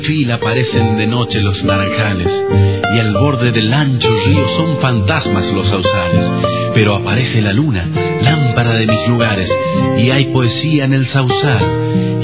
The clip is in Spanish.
fila aparecen de noche los naranjales, y al borde del ancho río son fantasmas los sausales. Pero aparece la luna, lámpara de mis lugares, y hay poesía en el sausal.